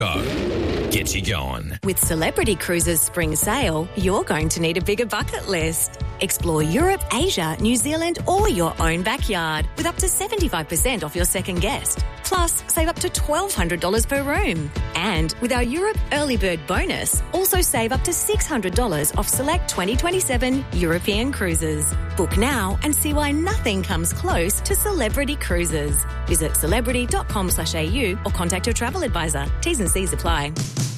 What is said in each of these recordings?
Gets you going. With Celebrity Cruises Spring Sale, you're going to need a bigger bucket list. Explore Europe, Asia, New Zealand, or your own backyard with up to 75% off your second guest. Plus, save up to $1,200 per room. And with our Europe Early Bird bonus, also save up to $600 off select 2027 European cruises. Book now and see why nothing comes close to Celebrity Cruises. Visit celebrity.com/au or contact your travel advisor. T's and C's apply.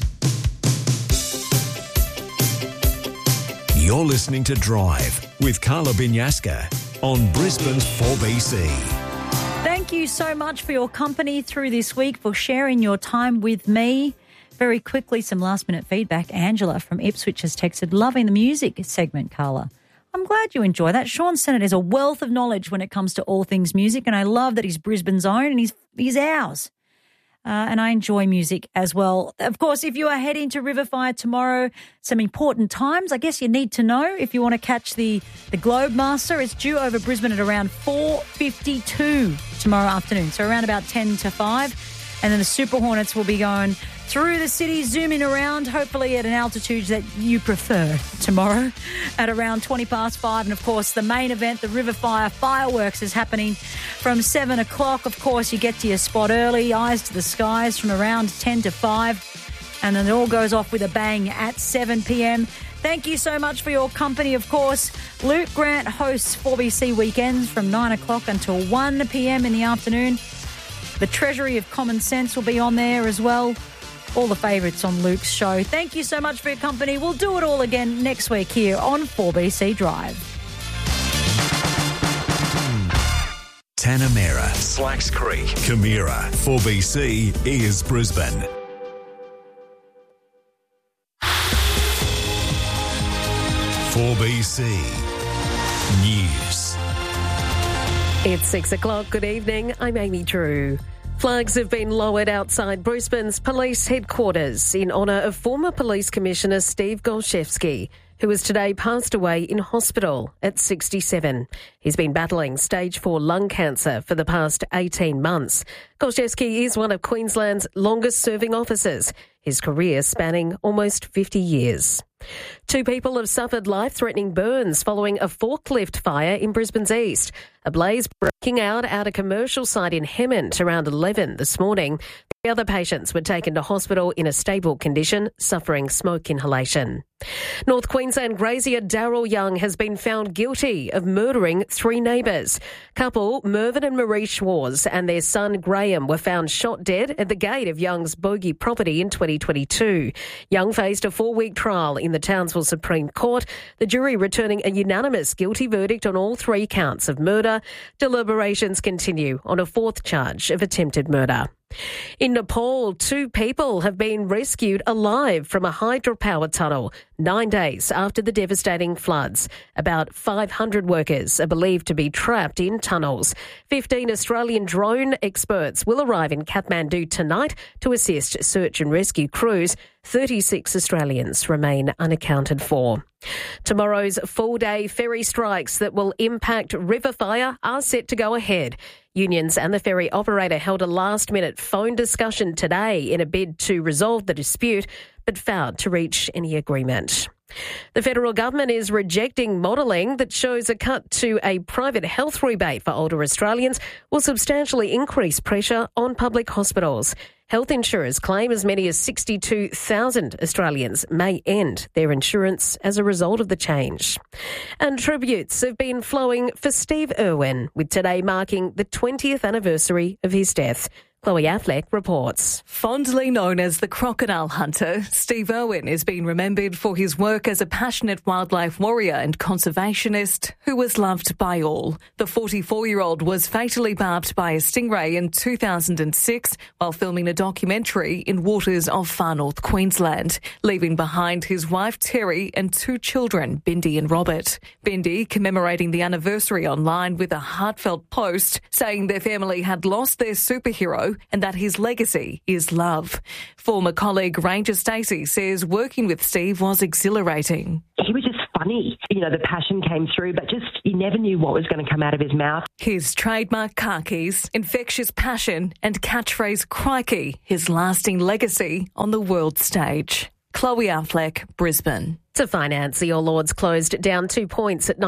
You're listening to Drive with Carla Binyaska on Brisbane's 4BC. Thank you so much for your company through this week, for sharing your time with me. Very quickly, some last-minute feedback. Angela from Ipswich has texted, loving the music segment, Carla. I'm glad you enjoy that. Sean Sennett is a wealth of knowledge when it comes to all things music, and I love that he's Brisbane's own and he's ours. And I enjoy music as well. Of course, if you are heading to Riverfire tomorrow, some important times I guess you need to know if you want to catch the Globemaster. It's due over Brisbane at around 4:52 tomorrow afternoon, so around about 10 to 5. And then the Super Hornets will be going through the city, zooming around, hopefully at an altitude that you prefer tomorrow at around 20 past 5. And, of course, the main event, the Riverfire Fireworks, is happening from 7 o'clock. Of course, you get to your spot early, eyes to the skies from around 10 to 5. And then it all goes off with a bang at 7 p.m. Thank you so much for your company, of course. Luke Grant hosts 4BC Weekends from 9 o'clock until 1 p.m. in the afternoon. The Treasury of Common Sense will be on there as well. All the favourites on Luke's show. Thank you so much for your company. We'll do it all again next week here on 4BC Drive. Tanamera, Slacks Creek, Camira. 4BC is Brisbane. "4BC News." It's 6 o'clock. Good evening. I'm Amy Drew. Flags have been lowered outside Brisbane's police headquarters in honour of former Police Commissioner Steve Golszewski, who has today passed away in hospital at 67. He's been battling stage 4 lung cancer for the past 18 months. Golszewski is one of Queensland's longest-serving officers, his career spanning almost 50 years. 2 people have suffered life-threatening burns following a forklift fire in Brisbane's east. A blaze breaking out at a commercial site in Hemmant around 11 this morning. The other patients were taken to hospital in a stable condition, suffering smoke inhalation. North Queensland grazier Daryl Young has been found guilty of murdering 3 neighbours. Couple Mervyn and Marie Schwarz and their son Graham were found shot dead at the gate of Young's bogey property in 2022. Young faced a 4-week trial in the Townsville Supreme Court, the jury returning a unanimous guilty verdict on all 3 counts of murder. Deliberations continue on a 4th charge of attempted murder. In Nepal, 2 people have been rescued alive from a hydropower tunnel 9 days after the devastating floods. About 500 workers are believed to be trapped in tunnels. 15 Australian drone experts will arrive in Kathmandu tonight to assist search and rescue crews. 36 Australians remain unaccounted for. Tomorrow's full-day ferry strikes that will impact Riverfire are set to go ahead. Unions and the ferry operator held a last-minute phone discussion today in a bid to resolve the dispute, but failed to reach any agreement. The federal government is rejecting modelling that shows a cut to a private health rebate for older Australians will substantially increase pressure on public hospitals. Health insurers claim as many as 62,000 Australians may end their insurance as a result of the change. And tributes have been flowing for Steve Irwin, with today marking the 20th anniversary of his death. Chloe Affleck reports. Fondly known as the crocodile hunter, Steve Irwin is being remembered for his work as a passionate wildlife warrior and conservationist who was loved by all. The 44-year-old was fatally barbed by a stingray in 2006 while filming a documentary in waters of far north Queensland, leaving behind his wife Terry and 2 children, Bindi and Robert. Bindi commemorating the anniversary online with a heartfelt post saying their family had lost their superhero and that his legacy is love. Former colleague Ranger Stacey says working with Steve was exhilarating. He was just funny. You know, the passion came through, but just you never knew what was going to come out of his mouth. His trademark car keys, infectious passion and catchphrase crikey, his lasting legacy on the world stage. Chloe Affleck, Brisbane. To finance, the All Ords closed down 2 points at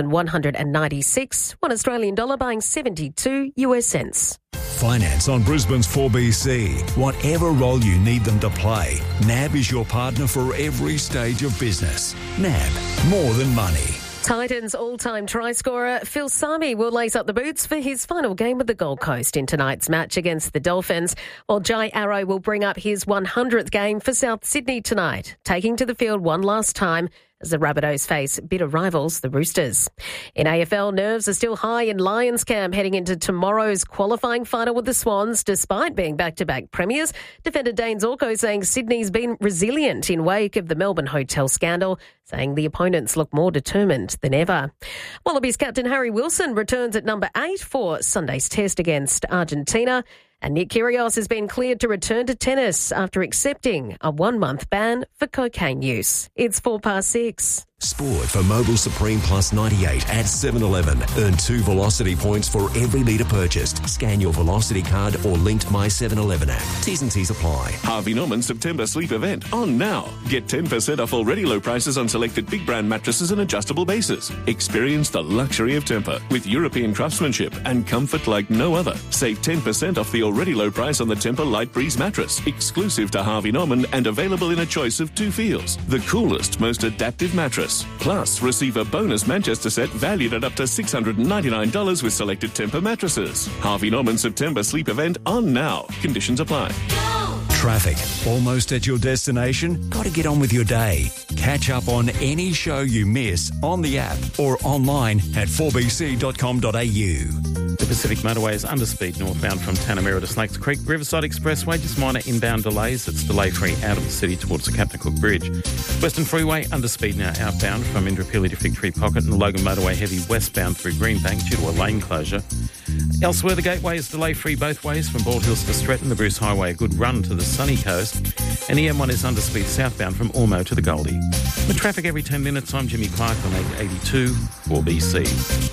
9,196, one Australian dollar buying 72 US cents. Finance on Brisbane's 4BC. Whatever role you need them to play, NAB is your partner for every stage of business. NAB, more than money. Titans all-time try scorer Phil Sami will lace up the boots for his final game with the Gold Coast in tonight's match against the Dolphins, while Jai Arrow will bring up his 100th game for South Sydney tonight, taking to the field one last time as the Rabbitohs face bitter rivals, the Roosters. In AFL, nerves are still high in Lions camp heading into tomorrow's qualifying final with the Swans, despite being back-to-back premiers. Defender Dane Zorko saying Sydney's been resilient in wake of the Melbourne hotel scandal, saying the opponents look more determined than ever. Wallabies captain Harry Wilson returns at number 8 for Sunday's test against Argentina. And Nick Kyrgios has been cleared to return to tennis after accepting a 1-month ban for cocaine use. It's 6:04. Sport for Mobile Supreme Plus 98 at 7-Eleven. Earn 2 Velocity points for every litre purchased. Scan your Velocity card or linked My 7-Eleven app. T's and C's apply. Harvey Norman's September sleep event on now. Get 10% off already low prices on selected big brand mattresses and adjustable bases. Experience the luxury of Tempur with European craftsmanship and comfort like no other. Save 10% off the already low price on the Tempur Light Breeze mattress, exclusive to Harvey Norman and available in a choice of 2 feels. The coolest, most adaptive mattress. Plus, receive a bonus Manchester set valued at up to $699 with selected Tempur mattresses. Harvey Norman September sleep event on now. Conditions apply. Traffic. Almost at your destination? Got to get on with your day. Catch up on any show you miss on the app or online at 4bc.com.au. The Pacific Motorway is underspeed northbound from Tanamera to Snakes Creek. Riverside Expressway, just minor inbound delays. It's delay-free out of the city towards the Captain Cook Bridge. Western Freeway, underspeed now outbound from Indooroopilly to Victory Pocket, and the Logan Motorway heavy westbound through Greenbank due to a lane closure. Elsewhere, the Gateway is delay-free both ways from Bald Hills to Stretton. The Bruce Highway, a good run to the sunny coast. And the M1 is underspeed southbound from Ormo to the Goldie. With traffic every 10 minutes, I'm Jimmy Clark on 882 4BC.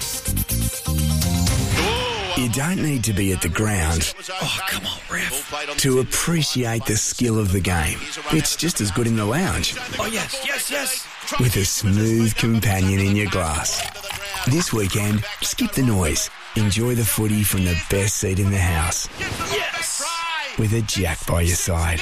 You don't need to be at the ground. Oh, come on, ref. To appreciate the skill of the game. It's just as good in the lounge. Oh, yes. With a smooth companion in your glass. This weekend, skip the noise. Enjoy the footy from the best seat in the house. Yes! With a Jack by your side.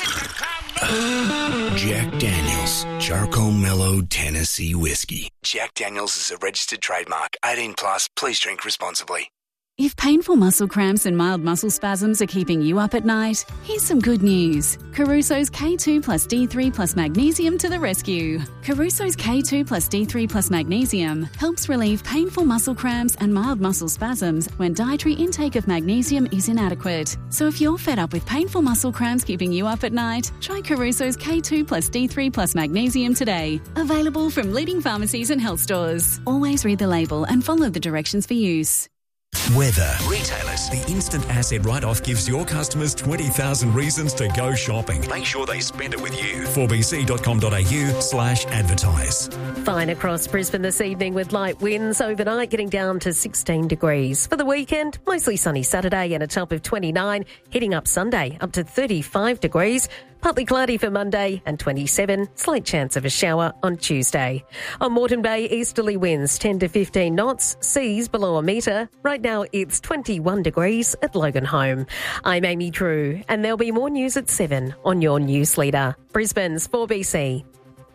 Jack Daniels, Charcoal Mellow Tennessee Whiskey. Jack Daniels is a registered trademark. 18 plus. Please drink responsibly. If painful muscle cramps and mild muscle spasms are keeping you up at night, here's some good news. Caruso's K2 plus D3 plus magnesium to the rescue. Caruso's K2 plus D3 plus magnesium helps relieve painful muscle cramps and mild muscle spasms when dietary intake of magnesium is inadequate. So if you're fed up with painful muscle cramps keeping you up at night, try Caruso's K2 plus D3 plus magnesium today. Available from leading pharmacies and health stores. Always read the label and follow the directions for use. Weather. Retailers. The instant asset write-off gives your customers 20,000 reasons to go shopping. Make sure they spend it with you. 4bc.com.au/advertise. Fine across Brisbane this evening with light winds overnight getting down to 16 degrees. For the weekend, mostly sunny Saturday and a top of 29, heading up Sunday up to 35 degrees. Partly cloudy for Monday and 27, slight chance of a shower on Tuesday. On Moreton Bay, easterly winds 10 to 15 knots, seas below a metre. Right now it's 21 degrees at Logan Home. I'm Amy Drew, and there'll be more news at 7 on your news leader. Brisbane's 4BC.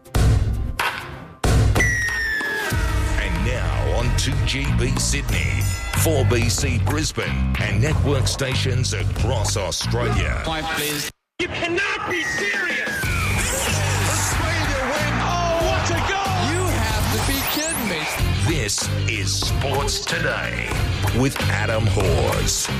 And now on 2GB Sydney, 4BC Brisbane, and network stations across Australia. Five, please. You cannot be serious! Australia win! Oh, what a goal! You have to be kidding me. This is Sports Today with Adam Hawes.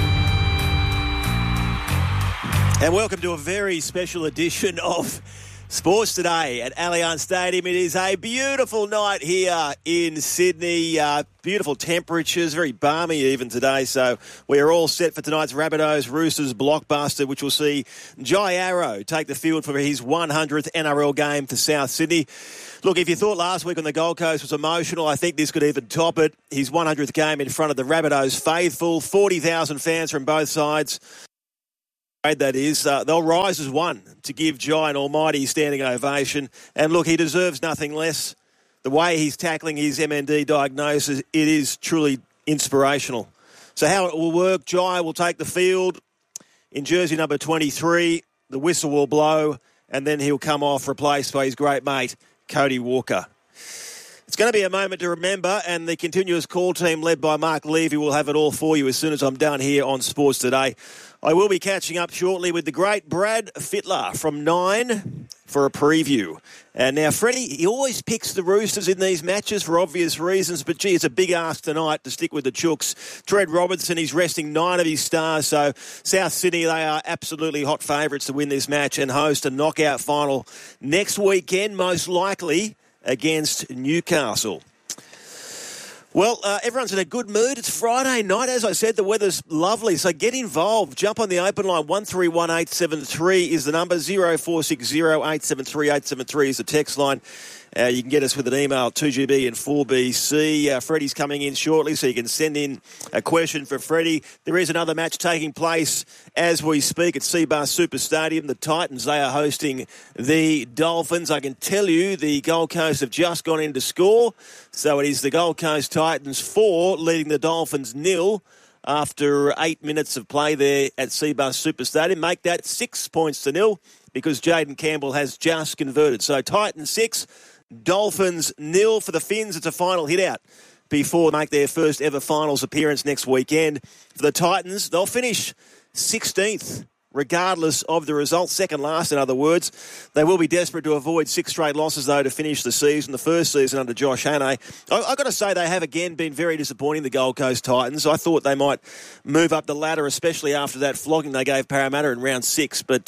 And welcome to a very special edition of Sports today at Allianz Stadium. It is a beautiful night here in Sydney. Beautiful temperatures, very balmy even today. So we are all set for tonight's Rabbitohs Roosters blockbuster, which will see Jai Arrow take the field for his 100th NRL game for South Sydney. Look, if you thought last week on the Gold Coast was emotional, I think this could even top it. His 100th game in front of the Rabbitohs faithful, 40,000 fans from both sides. That is, they'll rise as one to give Jai an almighty standing ovation. And look, he deserves nothing less. The way he's tackling his MND diagnosis, it is truly inspirational. So how it will work, Jai will take the field in jersey number 23. The whistle will blow, and then he'll come off, replaced by his great mate, Cody Walker. It's going to be a moment to remember, and the continuous call team led by Mark Levy will have it all for you as soon as I'm done here on Sports Today. I will be catching up shortly with the great Brad Fittler from 9 for a preview. And now, Freddie, he always picks the Roosters in these matches for obvious reasons, but gee, it's a big ask tonight to stick with the Chooks. Trent Robinson, he's resting 9 of his stars, so South Sydney, they are absolutely hot favourites to win this match and host a knockout final next weekend, most likely against Newcastle. Well, everyone's in a good mood. It's Friday night. As I said, the weather's lovely, so get involved. Jump on the open line. 131873 is the number. 0460 873 873 is the text line. You can get us with an email, 2GB and 4BC. Freddie's coming in shortly, so you can send in a question for Freddie. There is another match taking place as we speak at Seabar Super Stadium. The Titans, they are hosting the Dolphins. I can tell you the Gold Coast have just gone in to score. So it is the Gold Coast Titans 4 leading the Dolphins 0 after 8 minutes of play there at Seabar Super Stadium. Make that 6 points to 0 because Jaden Campbell has just converted. So Titans 6, Dolphins 0 for the Finns. It's a final hit out before they make their first ever finals appearance next weekend. For the Titans, they'll finish 16th regardless of the result, second last in other words. They will be desperate to avoid 6 straight losses though to finish the season, the first season under Josh Hannay. I've got to say they have again been very disappointing, the Gold Coast Titans. I thought they might move up the ladder, especially after that flogging they gave Parramatta in round 6, but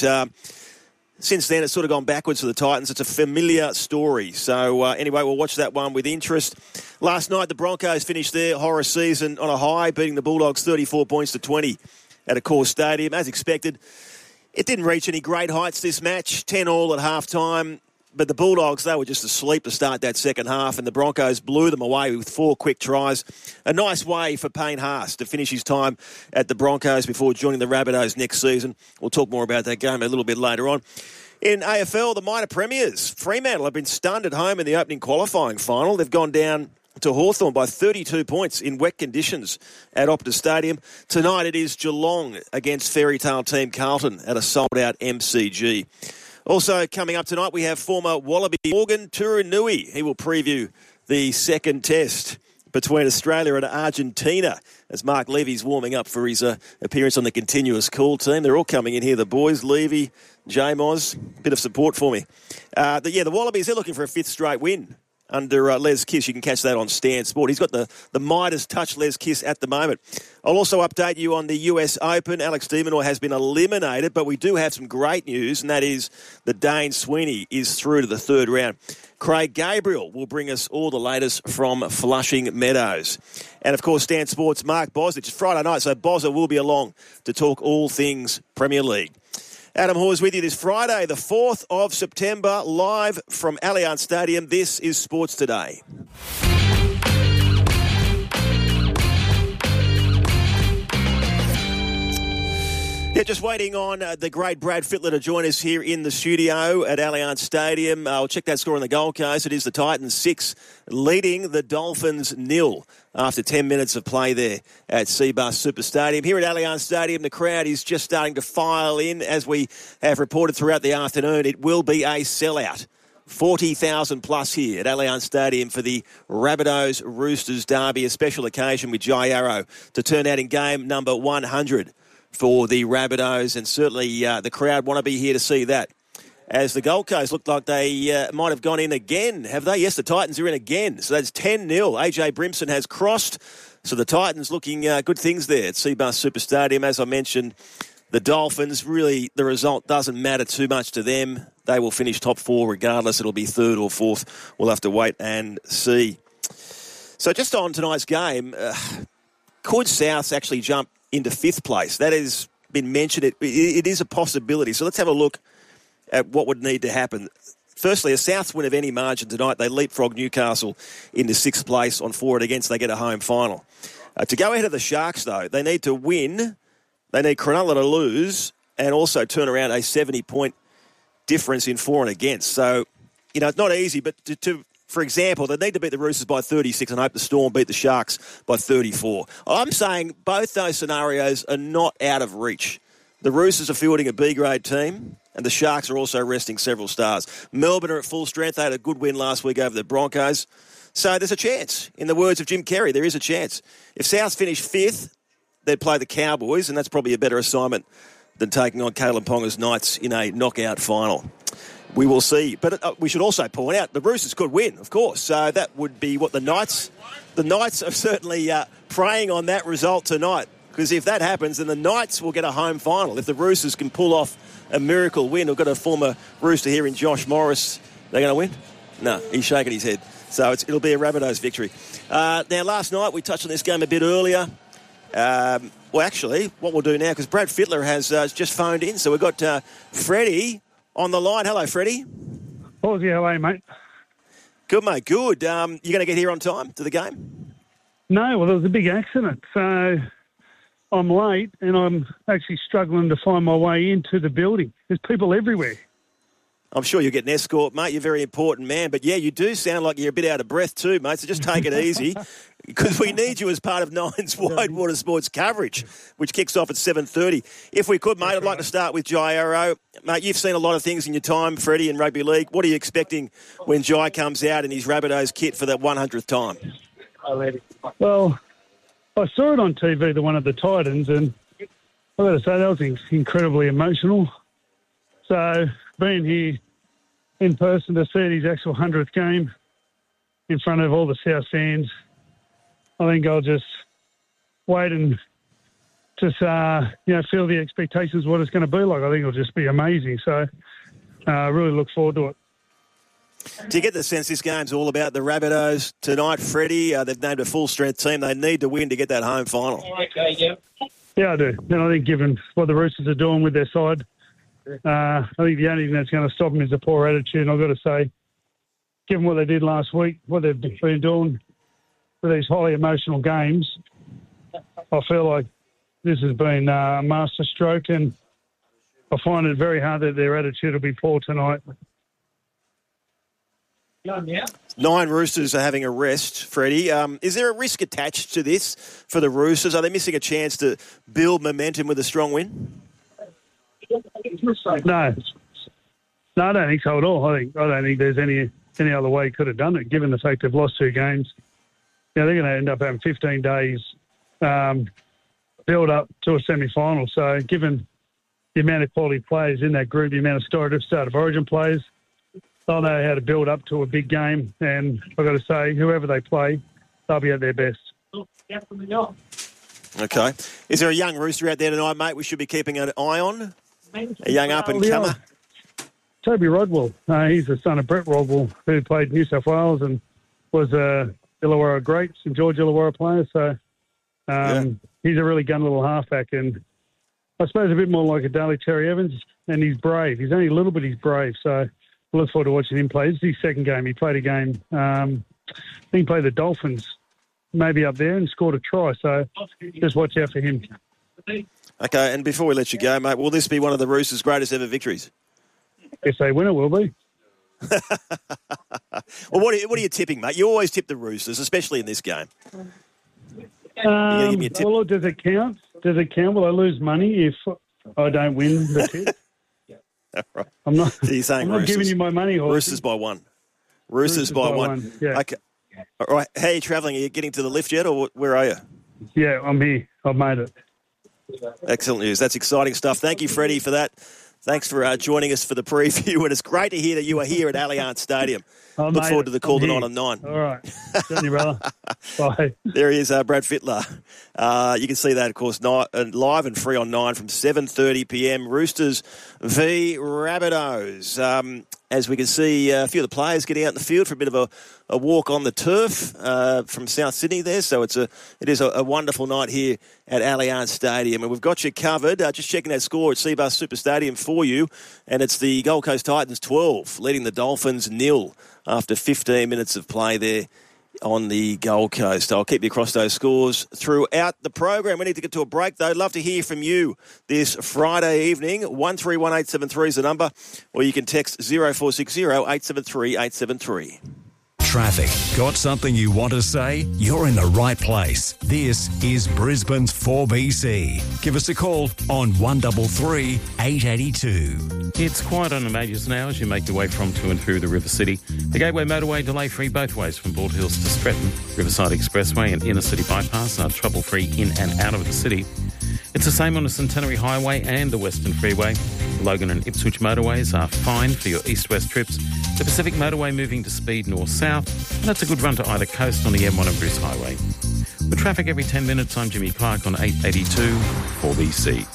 since then, it's sort of gone backwards for the Titans. It's a familiar story. So, anyway, we'll watch that one with interest. Last night, the Broncos finished their horror season on a high, beating the Bulldogs 34 points to 20 at Accor Stadium. As expected, it didn't reach any great heights this match, 10-all at half-time. But the Bulldogs, they were just asleep to start that second half, and the Broncos blew them away with 4 quick tries. A nice way for Payne Haas to finish his time at the Broncos before joining the Rabbitohs next season. We'll talk more about that game a little bit later on. In AFL, the minor premiers, Fremantle have been stunned at home in the opening qualifying final. They've gone down to Hawthorn by 32 points in wet conditions at Optus Stadium. Tonight it is Geelong against fairytale team Carlton at a sold-out MCG. Also coming up tonight, we have former Wallaby Morgan Turunui. He will preview the second test between Australia and Argentina as Mark Levy's warming up for his appearance on the continuous call team. They're all coming in here, the boys, Levy, J-Moz. Bit of support for me. The Wallabies, they're looking for a 5th straight win under Les Kiss. You can catch that on Stan Sport. He's got the Midas touch Les Kiss at the moment. I'll also update you on the US Open. Alex de Minaur has been eliminated, but we do have some great news, and that is that Dane Sweeney is through to the 3rd round. Craig Gabriel will bring us all the latest from Flushing Meadows. And, of course, Stan Sports' Mark Bosnich. It's Friday night, so Bozza will be along to talk all things Premier League. Adam Hawes with you this Friday, the 4th of September, live from Allianz Stadium. This is Sports Today. Yeah, just waiting on the great Brad Fittler to join us here in the studio at Allianz Stadium. We'll check that score on the Gold Coast. It is the Titans 6 leading the Dolphins 0 after 10 minutes of play there at Seabar Super Stadium. Here at Allianz Stadium, the crowd is just starting to file in. As we have reported throughout the afternoon, it will be a sellout. 40,000 plus here at Allianz Stadium for the Rabbitohs Roosters derby, a special occasion with Jai Arrow to turn out in game number 100 for the Rabbitohs, and certainly the crowd want to be here to see that. As the Gold Coast looked like they might have gone in again, have they? Yes, the Titans are in again. So that's 10-0. AJ Brimson has crossed. So the Titans looking good things there at Seabar Super Stadium. As I mentioned, the Dolphins, really the result doesn't matter too much to them. they will finish top 4 regardless. It'll be 3rd or 4th. We'll have to wait and see. So just on tonight's game, could Souths actually jump into 5th place? That has been mentioned. It is a possibility. So let's have a look at what would need to happen. Firstly, a Souths win of any margin tonight, they leapfrog Newcastle into 6th place on 4 against. They get a home final. To go ahead of the Sharks, though, they need to win. They need Cronulla to lose and also turn around a 70-point difference in 4 and against. So, it's not easy, but for example, they need to beat the Roosters by 36 and hope the Storm beat the Sharks by 34. I'm saying both those scenarios are not out of reach. The Roosters are fielding a B-grade team, and the Sharks are also resting several stars. Melbourne are at full strength. They had a good win last week over the Broncos. So there's a chance. In the words of Jim Carrey, there is a chance. If South finish 5th, they'd play the Cowboys, and that's probably a better assignment than taking on Caleb Ponga's Knights in a knockout final. We will see. But we should also point out the Roosters could win, of course. So that would be what the Knights are certainly preying on that result tonight. Because if that happens, then the Knights will get a home final. If the Roosters can pull off a miracle win, we've got a former Rooster here in Josh Morris. They're going to win? No, he's shaking his head. So it'll be a Rabbitohs victory. Now, last night we touched on this game a bit earlier. Well, actually, what we'll do now, because Brad Fittler has just phoned in. So we've got Freddie on the line. Hello, Freddie. Aussie, how are you, mate? Good, mate, good. You going to get here on time to the game? No, well, there was a big accident. So I'm late and I'm actually struggling to find my way into the building. There's people everywhere. I'm sure you'll get an escort, mate. You're a very important man. But, yeah, you do sound like you're a bit out of breath too, mate, so just take it easy because we need you as part of Nine's Wide Water Sports coverage, which kicks off at 7:30. If we could, mate, I'd like to start with Jai Arrow. Mate, you've seen a lot of things in your time, Freddie, in rugby league. What are you expecting when Jai comes out in his Rabbitohs kit for that 100th time? Well, I saw it on TV, the one of the Titans, and I've got to say that was incredibly emotional. So being here in person to see his actual 100th game in front of all the South fans, I think I'll just wait and just, feel the expectations of what it's going to be like. I think it'll just be amazing. So I really look forward to it. Do you get the sense this game's all about the Rabbitohs tonight, Freddie? They've named a full-strength team. They need to win to get that home final. Yeah, I do. And I think given what the Roosters are doing with their side, I think the only thing that's going to stop them is a poor attitude. And I've got to say, given what they did last week, what they've been doing for these highly emotional games, I feel like this has been a masterstroke, and I find it very hard that their attitude will be poor tonight. 9 Roosters are having a rest, Freddie. Is there a risk attached to this for the Roosters? Are they missing a chance to build momentum with a strong win? No, I don't think so at all. I don't think there's any other way he could have done it, given the fact they've lost 2 games. They're going to end up having 15 days build up to a semi-final. So given the amount of quality players in that group, the amount of start of origin players, they'll know how to build up to a big game. And I've got to say, whoever they play, they'll be at their best. Okay. Is there a young Rooster out there tonight, mate, we should be keeping an eye on? A young up-and-comer? Toby Rodwell. He's the son of Brett Rodwell, who played New South Wales and was a Illawarra great, St George Illawarra player. So he's a really gun little halfback, and I suppose a bit more like a Daly Cherry Evans, and he's brave. He's only a little bit, he's brave. So I look forward to watching him play. This is his second game. He played a game, I think he played the Dolphins, maybe up there, and scored a try. So just watch out for him. Okay, and before we let you go, mate, will this be one of the Roosters' greatest ever victories? If they win, it will be. Well, what are you tipping, mate? You always tip the Roosters, especially in this game. Well, does it count? Does it count? Will I lose money if I don't win the tip? Right. I'm not. So you're saying I'm not giving you my money. Horsey. Roosters by 1. Roosters by one. Yeah. Okay. All right. How are you travelling? Are you getting to the lift yet, or where are you? Yeah, I'm here. I've made it. Excellent news. That's exciting stuff. Thank you, Freddie, for that. Thanks for joining us for the preview, and it's great to hear that you are here at Allianz Stadium. Look forward to the call tonight on 9. All right. Certainly, brother. Bye. There he is, Brad Fittler. You can see that, of course, live and free on 9 from 7:30 p.m. Roosters v Rabbitohs. As we can see, a few of the players getting out in the field for a bit of a walk on the turf from South Sydney there. So it is a wonderful night here at Allianz Stadium. And we've got you covered. Just checking that score at Cbus Super Stadium for you. And it's the Gold Coast Titans 12, leading the Dolphins 0 after 15 minutes of play there on the Gold Coast. I'll keep you across those scores throughout the program. We need to get to a break, though. Love to hear from you this Friday evening. 131873 is the number, or you can text 0460 873 873. Traffic. Got something you want to say? You're in the right place. This is Brisbane's 4BC. Give us a call on 133 882. It's quiet on the majors now as you make your way from to and through the River City. The Gateway Motorway delay-free both ways from Bald Hills to Stretton. Riverside Expressway and Inner City Bypass are trouble-free in and out of the city. It's the same on the Centenary Highway and the Western Freeway. The Logan and Ipswich motorways are fine for your east-west trips. The Pacific Motorway moving to speed north-south, and that's a good run to either coast on the M1 and Bruce Highway. With traffic every 10 minutes, I'm Jimmy Clark on 882 4BC.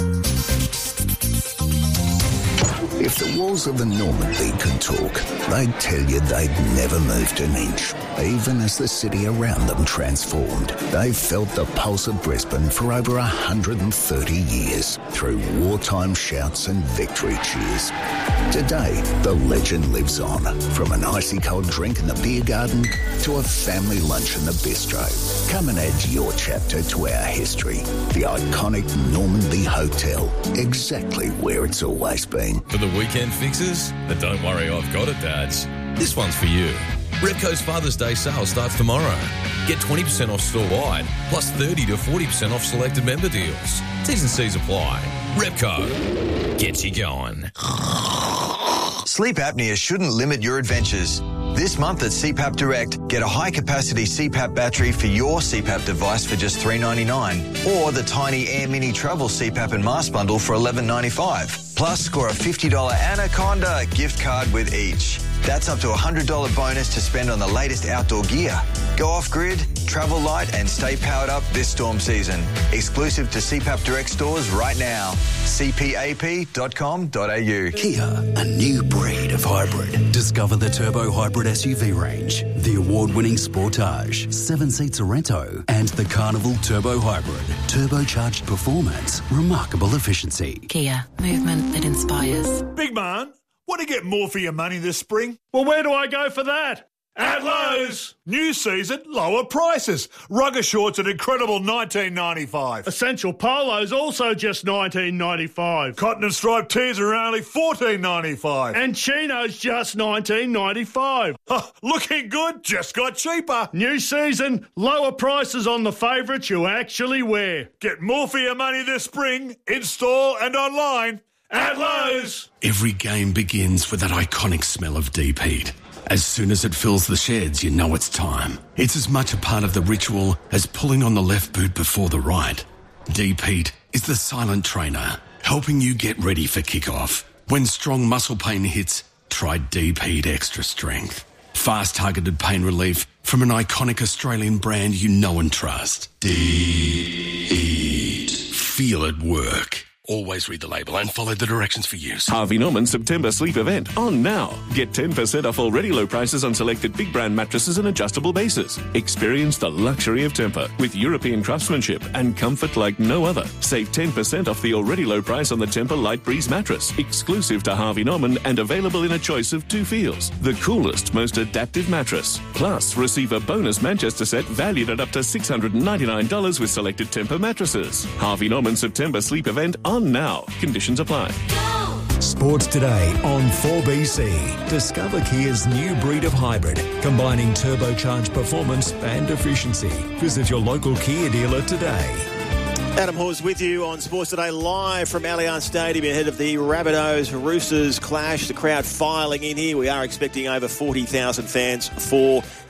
If the walls of the Normandy could talk, they'd tell you they'd never moved an inch, even as the city around them transformed. They've felt the pulse of Brisbane for over 130 years, through wartime shouts and victory cheers. Today, the legend lives on, from an icy cold drink in the beer garden to a family lunch in the bistro. Come and add your chapter to our history. The iconic Normandy Hotel, exactly where it's always been. For the weekend fixes? But don't worry, I've got it, Dads. This one's for you. Repco's Father's Day sale starts tomorrow. Get 20% off store-wide, plus 30 to 40% off selected member deals. T's and C's apply. Repco gets you going. Sleep apnea shouldn't limit your adventures. This month at CPAP Direct, get a high-capacity CPAP battery for your CPAP device for just $3.99, or the tiny Air Mini Travel CPAP and mask bundle for $11.95. Plus, score a $50 Anaconda gift card with each. That's up to a $100 bonus to spend on the latest outdoor gear. Go off-grid, travel light and stay powered up this storm season. Exclusive to CPAP Direct stores right now. cpap.com.au. Kia, a new breed of hybrid. Discover the Turbo Hybrid SUV range, the award-winning Sportage, 7 seat Sorento, and the Carnival Turbo Hybrid. Turbocharged performance, remarkable efficiency. Kia, movement that inspires. Big man, want to get more for your money this spring? Well, where do I go for that? At Lowe's. New season, lower prices. Rugger shorts at incredible $19.95. Essential polos also just $19.95. Cotton and striped tees are only $14.95. And chinos just $19.95. Looking good, just got cheaper. New season, lower prices on the favourites you actually wear. Get more for your money this spring, in store and online. At Lowe's. Every game begins with that iconic smell of deep heat. As soon as it fills the sheds, you know it's time. It's as much a part of the ritual as pulling on the left boot before the right. Deep Heat is the silent trainer, helping you get ready for kickoff. When strong muscle pain hits, try Deep Heat Extra Strength. Fast targeted pain relief from an iconic Australian brand you know and trust. Deep Heat. Feel it work. Always read the label and follow the directions for use. Harvey Norman's September sleep event on now. Get 10% off already low prices on selected big brand mattresses and adjustable bases. Experience the luxury of Tempur with European craftsmanship and comfort like no other. Save 10% off the already low price on the Tempur Light Breeze mattress, exclusive to Harvey Norman and available in a choice of 2 feels. The coolest, most adaptive mattress. Plus, receive a bonus Manchester set valued at up to $699 with selected Tempur mattresses. Harvey Norman's September sleep event on now. Conditions apply. Sports today on 4BC. Discover Kia's new breed of hybrid, combining turbocharged performance and efficiency. Visit your local Kia dealer today. Adam Hawes with you on Sports Today, live from Allianz Stadium ahead of the Rabbitohs-Roosters clash. The crowd filing in here. We are expecting over 40,000 fans for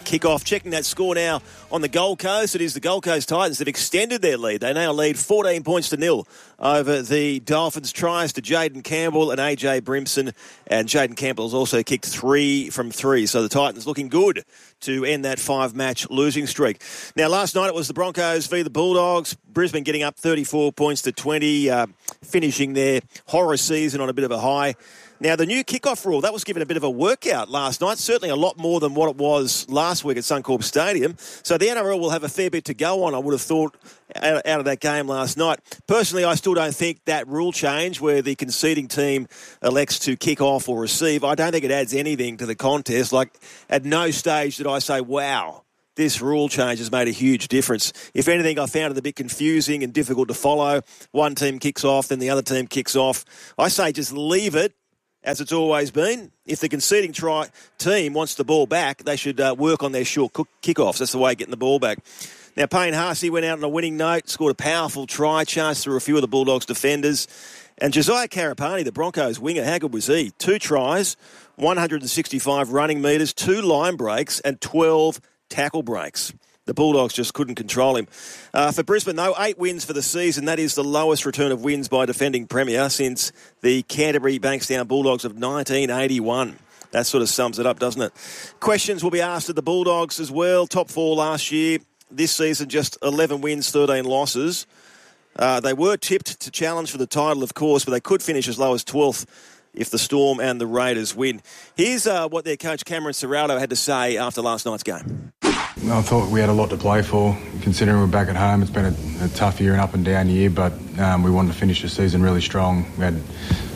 kick-off. Checking that score now on the Gold Coast. It is the Gold Coast Titans that extended their lead. They now lead 14 points to 0 over the Dolphins. Tries to Jaden Campbell and AJ Brimson. And Jaden Campbell has also kicked 3 from 3. So the Titans looking good to end that 5-match losing streak. Now, last night it was the Broncos v the Bulldogs. Brisbane getting up 34 points to 20, finishing their horror season on a bit of a high. Now, the new kickoff rule, that was given a bit of a workout last night, certainly a lot more than what it was last week at Suncorp Stadium. So the NRL will have a fair bit to go on, I would have thought, out of that game last night. Personally, I still don't think that rule change where the conceding team elects to kick off or receive, I don't think it adds anything to the contest. Like, at no stage did I say, wow, this rule change has made a huge difference. If anything, I found it a bit confusing and difficult to follow. One team kicks off, then the other team kicks off. I say just leave it as it's always been. If the conceding team wants the ball back, they should work on their short kickoffs. That's the way of getting the ball back. Now, Payne Harsey went out on a winning note, scored a powerful try, charged through a few of the Bulldogs' defenders. And Josiah Karapani, the Broncos winger, how good was he? 2 tries, 165 running metres, 2 line breaks and 12 tackle breaks. The Bulldogs just couldn't control him. For Brisbane, though, 8 wins for the season. That is the lowest return of wins by defending premier since the Canterbury Bankstown Bulldogs of 1981. That sort of sums it up, doesn't it? Questions will be asked of the Bulldogs as well. Top 4 last year. This season, just 11 wins, 13 losses. They were tipped to challenge for the title, of course, but they could finish as low as 12th if the Storm and the Raiders win. Here's what their coach Cameron Ciraldo had to say after last night's game. I thought we had a lot to play for, considering we're back at home. It's been a tough year and up and down year, but we wanted to finish the season really strong. We had,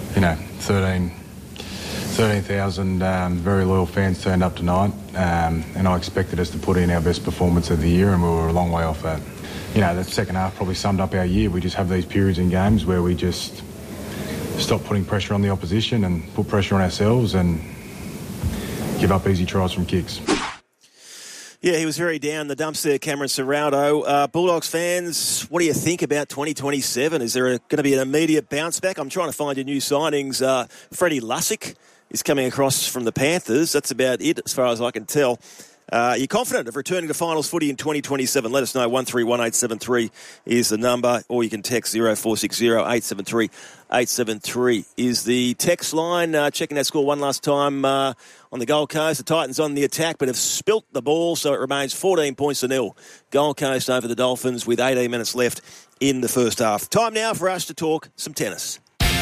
13,000 very loyal fans turned up tonight, and I expected us to put in our best performance of the year, and we were a long way off that. That second half probably summed up our year. We just have these periods in games where we just stop putting pressure on the opposition and put pressure on ourselves and give up easy tries from kicks. Yeah, he was very down the dumps there, Cameron Ciraldo. Bulldogs fans, what do you think about 2027? Is there going to be an immediate bounce back? I'm trying to find your new signings. Freddie Lussick is coming across from the Panthers. That's about it as far as I can tell. You're confident of returning to finals footy in 2027? Let us know. 131873 is the number, or you can text 0460 873 873 is the text line. Checking that score one last time on the Gold Coast. The Titans on the attack, but have spilt the ball, so it remains 14 points to 0. Gold Coast over the Dolphins with 18 minutes left in the first half. Time now for us to talk some tennis.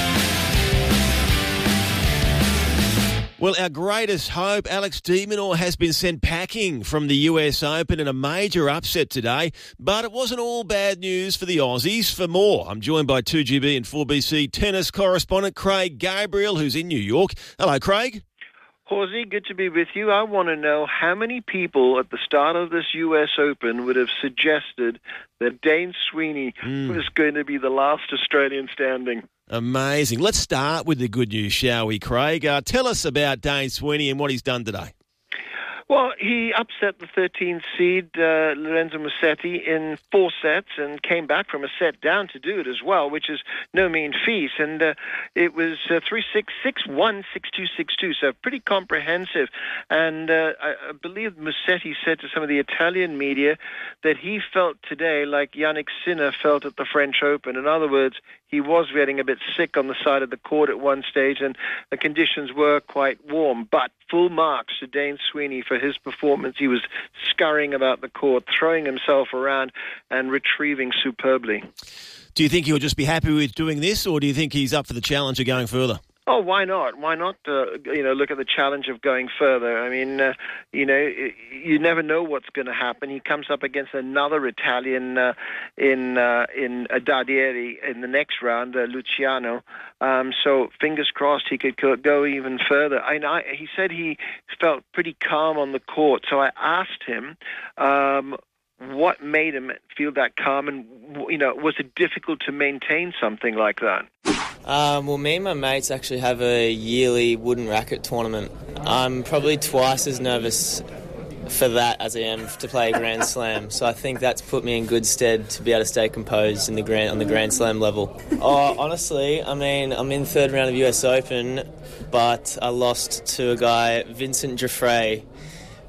Well, our greatest hope, Alex de Minaur, has been sent packing from the US Open in a major upset today. But it wasn't all bad news for the Aussies. For more, I'm joined by 2GB and 4BC tennis correspondent Craig Gabriel, who's in New York. Hello, Craig. Horsey, good to be with you. I want to know how many people at the start of this US Open would have suggested that Dane Sweeney was going to be the last Australian standing. Amazing. Let's start with the good news, shall we, Craig? Tell us about Dane Sweeney and what he's done today. Well, he upset the 13th seed, Lorenzo Musetti, in 4 sets and came back from a set down to do it as well, which is no mean feat. And it was 3-6, 6-1, 6-2, 6-2, so pretty comprehensive. And I believe Musetti said to some of the Italian media that he felt today like Yannick Sinner felt at the French Open. In other words, he was getting a bit sick on the side of the court at one stage, and the conditions were quite warm. But full marks to Dane Sweeney for his performance. He was scurrying about the court, throwing himself around and retrieving superbly. Do you think he'll just be happy with doing this, or do you think he's up for the challenge of going further? Oh, why not? Why not, look at the challenge of going further? I mean, you never know what's going to happen. He comes up against another Italian in Dadieri in the next round, Luciano. So fingers crossed he could go even further. He said he felt pretty calm on the court. So I asked him what made him feel that calm, and was it difficult to maintain something like that? Well, me and my mates actually have a yearly wooden racket tournament. I'm probably twice as nervous for that as I am to play a Grand Slam. So I think that's put me in good stead to be able to stay composed on the Grand Slam level. Honestly, I mean, I'm in third round of US Open, but I lost to a guy, Vincent Giuffre,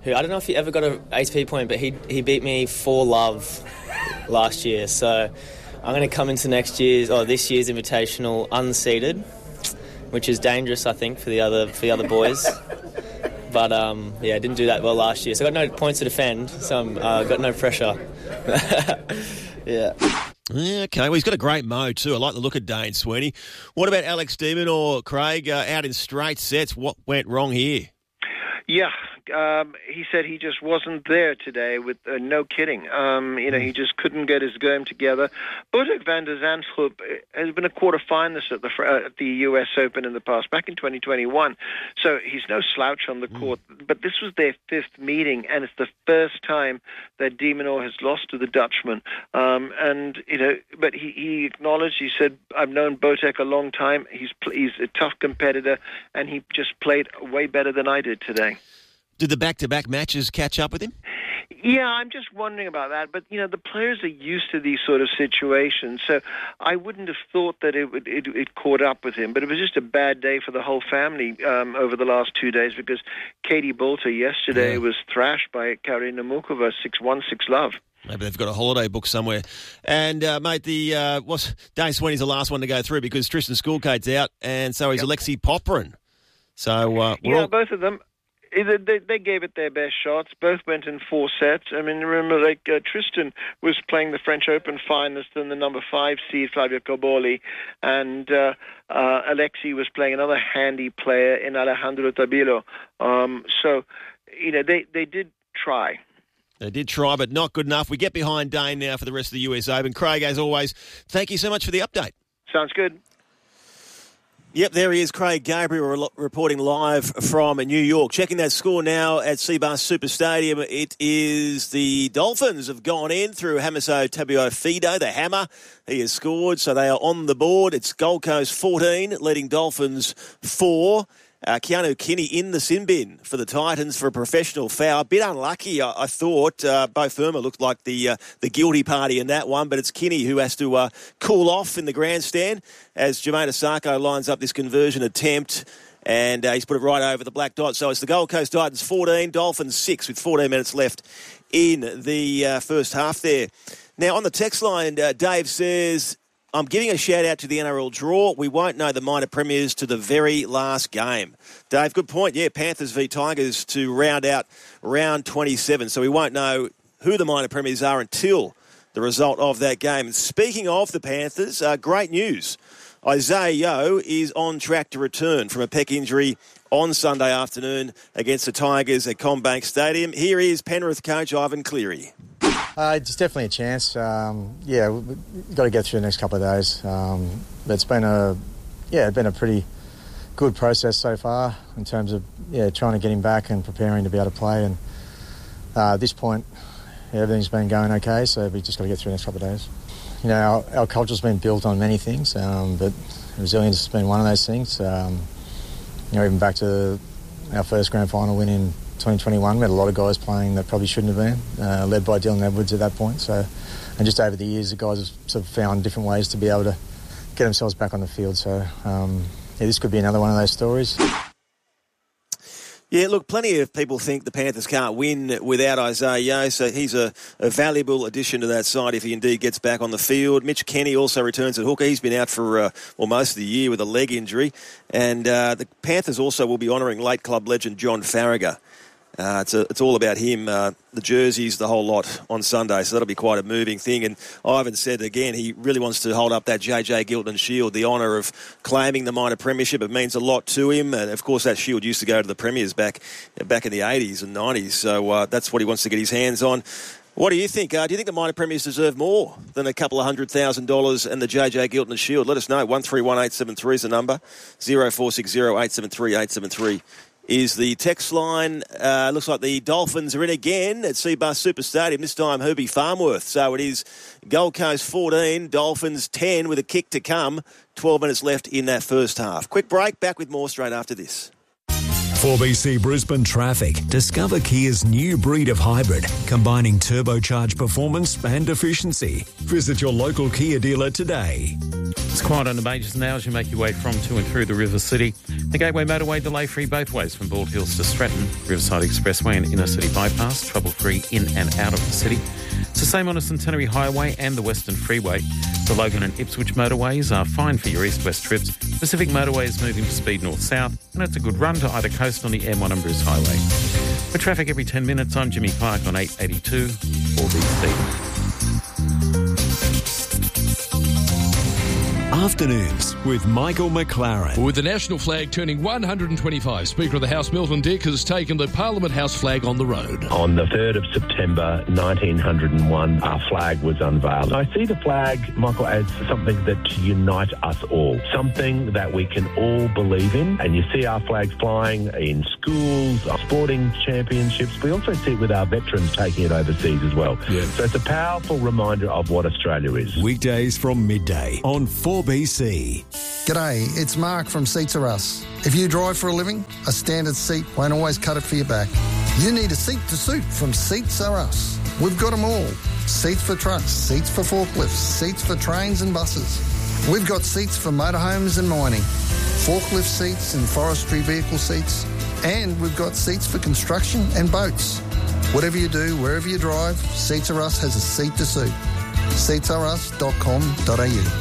who I don't know if he ever got an ATP point, but he beat me 4-love last year. So I'm going to come into this year's Invitational unseeded, which is dangerous, I think, for the other boys. But I didn't do that well last year, so I got no points to defend. So I got no pressure. Yeah. Okay, well, he's got a great mo too. I like the look of Dane Sweeney. What about Alex de Minaur, Craig, out in straight sets? What went wrong here? Yeah, he said he just wasn't there today. With no kidding, he just couldn't get his game together. Botek van der Zandschulp has been a quarter-finalist at the U.S. Open in the past, back in 2021. So he's no slouch on the court. But this was their fifth meeting, and it's the first time that de Minaur has lost to the Dutchman. But he acknowledged. He said, "I've known Botek a long time. He's a tough competitor, and he just played way better than I did today." Did the back-to-back matches catch up with him? Yeah, I'm just wondering about that. But, the players are used to these sort of situations, so I wouldn't have thought that it caught up with him. But it was just a bad day for the whole family over the last 2 days, because Katie Boulter yesterday was thrashed by Karina Mukova 6-1, 6-love. Maybe they've got a holiday book somewhere. And, mate, Dane Sweeney's the last one to go through because Tristan Schoolcate's out, and so is Alexei Popyrin. So, both of them. They gave it their best shots. Both went in 4 sets. I mean, remember, Tristan was playing the French Open finalist and the number 5 seed, Flavio Cobolli, and Alexei was playing another handy player in Alejandro Tabilo. They did try. They did try, but not good enough. We get behind Dane now for the rest of the US Open. Craig, as always, thank you so much for the update. Sounds good. Yep, there he is, Craig Gabriel, reporting live from New York. Checking that score now at Seabass Super Stadium. It is the Dolphins have gone in through Hamiso Tabuai-Fidow, the hammer. He has scored, so they are on the board. It's Gold Coast 14, leading Dolphins 4. Keanu Kinney in the sin bin for the Titans for a professional foul. A bit unlucky, I thought. Bo Firma looked like the guilty party in that one, but it's Kinney who has to cool off in the grandstand as Jermaine Osako lines up this conversion attempt, and he's put it right over the black dot. So it's the Gold Coast Titans 14, Dolphins 6 with 14 minutes left in the first half there. Now, on the text line, Dave says, I'm giving a shout-out to the NRL draw. We won't know the minor premiers to the very last game. Dave, good point. Yeah, Panthers v Tigers to round out round 27. So we won't know who the minor premiers are until the result of that game. And speaking of the Panthers, great news. Isaiah Yeo is on track to return from a pec injury on Sunday afternoon against the Tigers at CommBank Stadium. Here is Penrith coach Ivan Cleary. It's definitely a chance. We've got to get through the next couple of days. It's been a pretty good process so far in terms of trying to get him back and preparing to be able to play. And at this point, everything's been going okay. So we just got to get through the next couple of days. Our culture's been built on many things, but resilience has been one of those things. Even back to our first grand final win in 2021, we had a lot of guys playing that probably shouldn't have been, led by Dylan Edwards at that point. So, and just over the years, the guys have sort of found different ways to be able to get themselves back on the field. So, this could be another one of those stories. Yeah, look, plenty of people think the Panthers can't win without Isaiah Yeo, so he's a valuable addition to that side if he indeed gets back on the field. Mitch Kenny also returns at hooker. He's been out for most of the year with a leg injury. And the Panthers also will be honouring late club legend John Farragher. It's all about him, the jerseys, the whole lot on Sunday, so that'll be quite a moving thing. And Ivan said again he really wants to hold up that JJ Giltinan shield, the honour of claiming the minor premiership. It means a lot to him, and of course that shield used to go to the premiers back in the 80s and 90s, so that's what he wants to get his hands on. What do you think? Do you think the minor premiers deserve more than a couple of $100,000 and the JJ Giltinan shield? Let us know. 131873 is the number. 0460 873 873. Is the text line. Looks like the Dolphins are in again at Seabass Super Stadium, this time Herbie Farmworth. So it is Gold Coast 14, Dolphins 10 with a kick to come. 12 minutes left in that first half. Quick break, back with more straight after this. 4BC Brisbane Traffic. Discover Kia's new breed of hybrid, combining turbocharged performance and efficiency. Visit your local Kia dealer today. It's quiet on the majors now as you make your way from, to and through the River City. The Gateway Motorway delay-free both ways from Bald Hills to Stratton. Riverside Expressway and Inner City Bypass, trouble-free in and out of the city. It's the same on the Centenary Highway and the Western Freeway. The Logan and Ipswich motorways are fine for your east-west trips. Pacific Motorway is moving to speed north-south, and it's a good run to either coast on the M1 and Bruce Highway. For traffic every 10 minutes, I'm Jimmy Clark on 882 4BC. Afternoons with Michael McLaren. With the national flag turning 125, Speaker of the House Milton Dick has taken the Parliament House flag on the road. On the 3rd of September 1901, our flag was unveiled. I see the flag, Michael, as something that to unite us all, something that we can all believe in. And you see our flags flying in schools, sporting championships. We also see it with our veterans taking it overseas as well. Yeah. So it's a powerful reminder of what Australia is. Weekdays from midday on 4BC. G'day, it's Mark from Seats Are Us. If you drive for a living, a standard seat won't always cut it for your back. You need a seat to suit from Seats Are Us. We've got them all. Seats for trucks, seats for forklifts, seats for trains and buses. We've got seats for motorhomes and mining, forklift seats and forestry vehicle seats, and we've got seats for construction and boats. Whatever you do, wherever you drive, Seats Are Us has a seat to suit. seatsarus.com.au.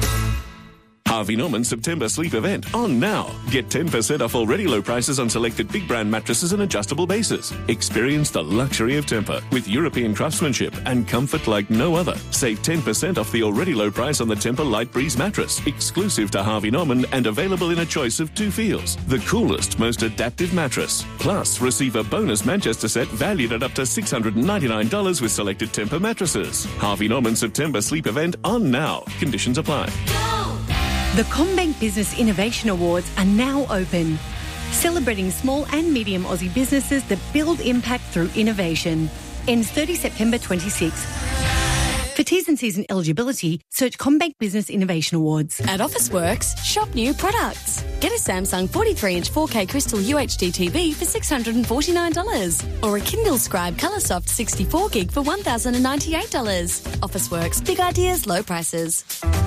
Harvey Norman September sleep event on now. Get 10% off already low prices on selected big brand mattresses and adjustable bases. Experience the luxury of Tempur with European craftsmanship and comfort like no other. Save 10% off the already low price on the Tempur Light Breeze mattress, exclusive to Harvey Norman and available in a choice of 2 feels. The coolest, most adaptive mattress. Plus, receive a bonus Manchester set valued at up to $699 with selected Tempur mattresses. Harvey Norman September sleep event on now. Conditions apply. The CommBank Business Innovation Awards are now open, celebrating small and medium Aussie businesses that build impact through innovation. Ends 30 September 26. For T's and C's and eligibility, search CommBank Business Innovation Awards. At Officeworks, shop new products. Get a Samsung 43-inch 4K Crystal UHD TV for $649 or a Kindle Scribe ColourSoft 64GB for $1,098. Officeworks, big ideas, low prices.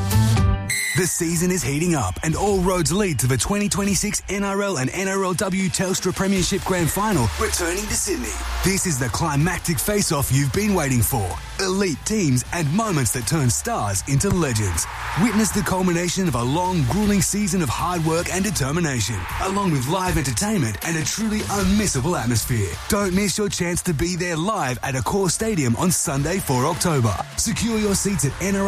The season is heating up and all roads lead to the 2026 NRL and NRLW Telstra Premiership Grand Final returning to Sydney. This is the climactic face-off you've been waiting for. Elite teams and moments that turn stars into legends. Witness the culmination of a long, grueling season of hard work and determination, along with live entertainment and a truly unmissable atmosphere. Don't miss your chance to be there live at Accor Stadium on Sunday, 4 October. Secure your seats at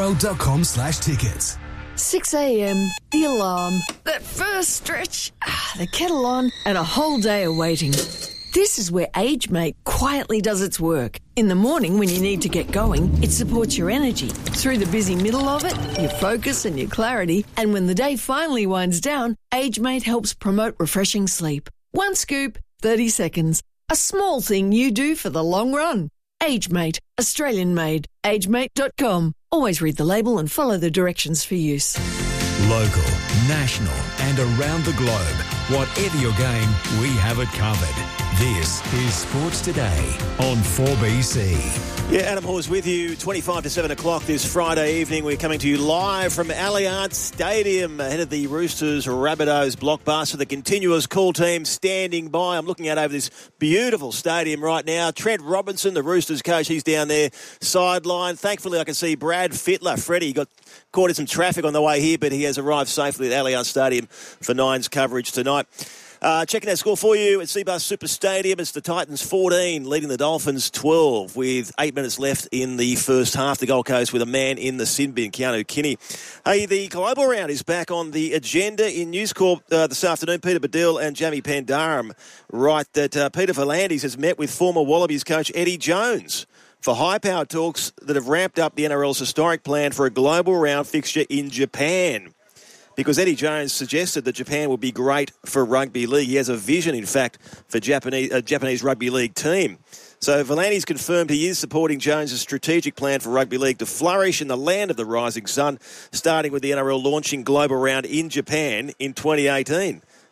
nrl.com/tickets. 6 a.m, the alarm, that first stretch, the kettle on, and a whole day of waiting. This is where AgeMate quietly does its work. In the morning when you need to get going, it supports your energy. Through the busy middle of it, your focus and your clarity. And when the day finally winds down, AgeMate helps promote refreshing sleep. 1 scoop, 30 seconds. A small thing you do for the long run. AgeMate, Australian made. AgeMate.com. Always read the label and follow the directions for use. Local, national and around the globe. Whatever your game, we have it covered. This is Sports Today on 4BC. Yeah, Adam Hawes with you, 25 to 7 o'clock this Friday evening. We're coming to you live from Allianz Stadium ahead of the Roosters Rabbitohs blockbuster. The continuous call team standing by. I'm looking out over this beautiful stadium right now. Trent Robinson, the Roosters coach, he's down there sideline. Thankfully, I can see Brad Fittler. Freddie got caught in some traffic on the way here, but he has arrived safely at Allianz Stadium for Nine's coverage tonight. Checking that score for you at Cbus Super Stadium. It's the Titans 14 leading the Dolphins 12 with 8 minutes left in the first half. The Gold Coast with a man in the sin bin, Keanu Kinney. Hey, the Global Round is back on the agenda in News Corp this afternoon. Peter Badil and Jamie Pandaram write that Peter V'landys has met with former Wallabies coach Eddie Jones for high-powered talks that have ramped up the NRL's historic plan for a Global Round fixture in Japan. Because Eddie Jones suggested that Japan would be great for rugby league. He has a vision, in fact, for a Japanese rugby league team. So V'landys confirmed he is supporting Jones' strategic plan for rugby league to flourish in the land of the rising sun, starting with the NRL launching Global Round in Japan in 2018.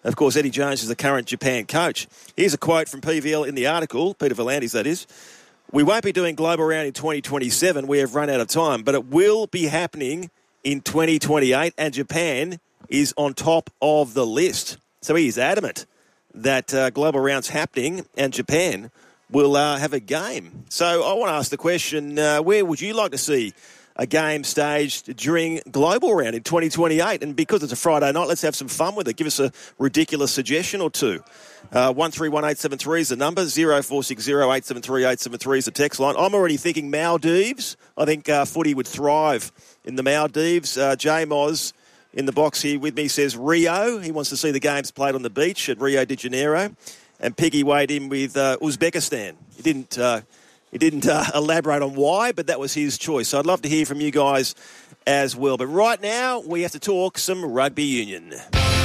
Of course, Eddie Jones is the current Japan coach. Here's a quote from PVL in the article, Peter Volandis, that is. We won't be doing Global Round in 2027. We have run out of time, but it will be happening in 2028, and Japan is on top of the list. So he is adamant that Global Round's happening and Japan will have a game. So I want to ask the question, where would you like to see a game staged during Global Round in 2028? And because it's a Friday night, let's have some fun with it. Give us a ridiculous suggestion or two. 131873 is the number. 0460 873 873 is the text line. I'm already thinking Maldives. I think footy would thrive in the Maldives. J Moz in the box here with me says Rio. He wants to see the games played on the beach at Rio de Janeiro. And Piggy weighed in with Uzbekistan. He didn't elaborate on why, but that was his choice. So I'd love to hear from you guys as well. But right now, we have to talk some rugby union.